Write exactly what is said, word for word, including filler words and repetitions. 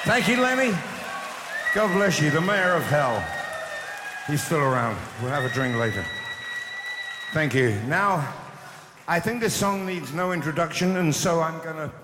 Thank you, Lemmy. God bless you, the mayor of hell. He's still around. We'll have a drink later. Thank you. Now, I think this song needs no introduction, and so I'm gonna